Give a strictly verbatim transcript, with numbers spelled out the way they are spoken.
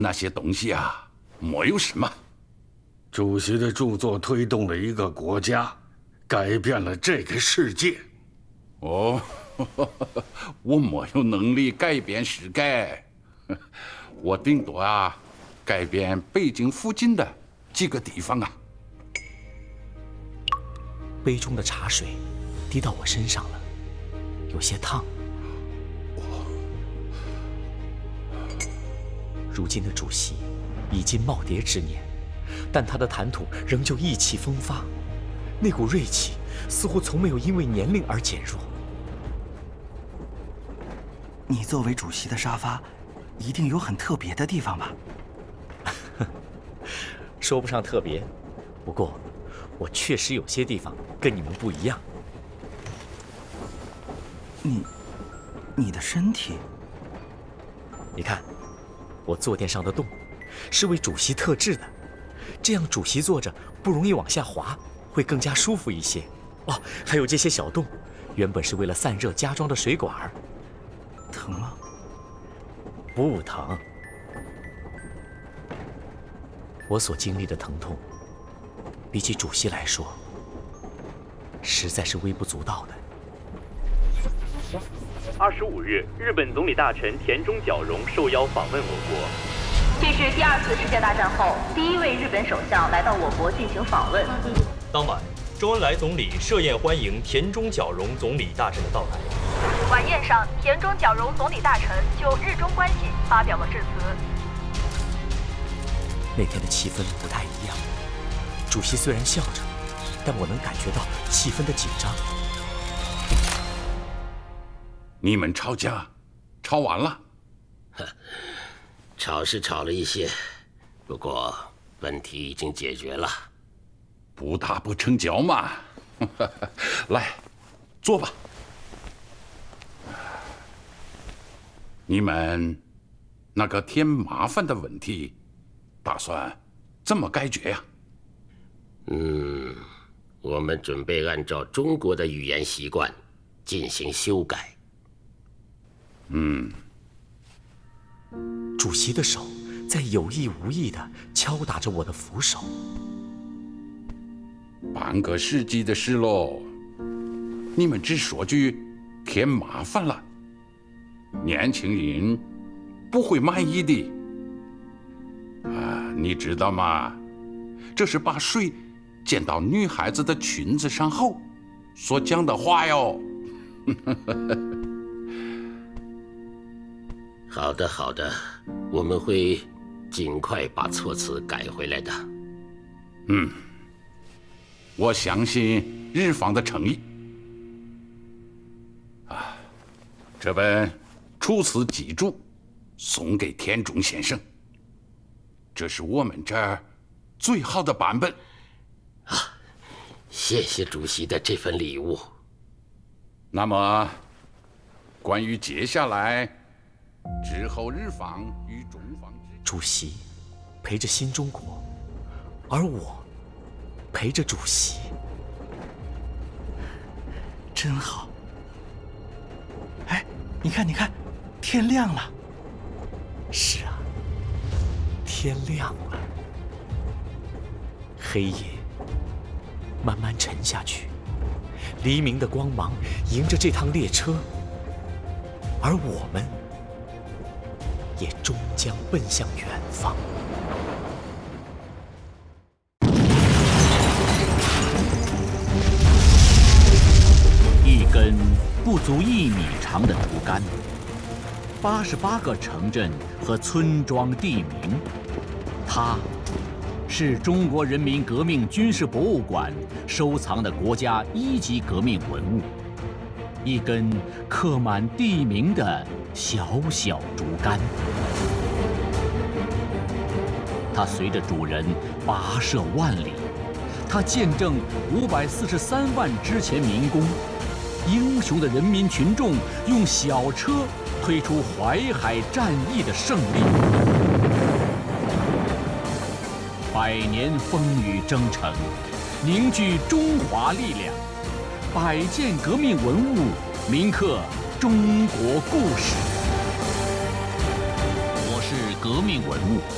那些东西啊，没有什么。 主席的著作推动了一个国家，改变了这个世界。 哦，我没有能力改变世界，我顶多啊，改变北京附近的几个地方啊。 杯中的茶水滴到我身上了，有些烫。如今的主席已经耄耋之年，但他的谈吐仍旧意气风发，那股锐气似乎从没有因为年龄而减弱。 你作为主席的沙发，一定有很特别的地方吧？ 说不上特别，不过我确实有些地方跟你们不一样。 你，你的身体， 你看，我坐垫上的洞是为主席特制的，这样主席坐着不容易往下滑，会更加舒服一些。哦，还有这些小洞，原本是为了散热加装的水管。 疼吗？ 不疼。我所经历的疼痛，比起主席来说，实在是微不足道的。 二十五日，日本总理大臣田中角荣受邀访问我国。 这是第二次世界大战后第一位日本首相来到我国进行访问。 当晚，周恩来总理设宴欢迎田中角荣总理大臣的到来。 晚宴上，田中角荣总理大臣就日中关系发表了致辞。 那天的气氛不太一样，主席虽然笑着，但我能感觉到气氛的紧张。 你们吵架，吵完了？ 吵是吵了一些，不过问题已经解决了。 不打不成交嘛。来，坐吧。你们那个添麻烦的问题，打算怎么解决呀？ 嗯，我们准备按照中国的语言习惯进行修改。 嗯。 主席的手在有意无意地敲打着我的扶手。 半个世纪的事喽，你们只说句添麻烦了，年轻人不会满意的。啊，你知道吗？这是把水溅到女孩子的裙子上后所讲的话哟。 好的，好的，我们会尽快把措辞改回来的。 嗯，我相信日方的诚意。啊，这本《楚辞集注》送给田中先生，这是我们这儿最好的版本。 啊，谢谢主席的这份礼物。 那么，关于接下来之后日方与中方之主席陪着新中国，而我陪着主席， 真好。哎，你看，你看，天亮了。 是啊，天亮了。黑夜慢慢沉下去，黎明的光芒迎着这趟列车，而我们也终将奔向远方。 一根不足一米长的竹竿，八十八个城镇和村庄地名，它是中国人民革命军事博物馆收藏的国家一级革命文物，一根刻满地名的小小竹竿。它随着主人跋涉万里，它见证五百四十三万之前民工，英雄的人民群众用小车推出淮海战役的胜利。百年风雨征程，凝聚中华力量，百件革命文物铭刻中国故事。我是革命文物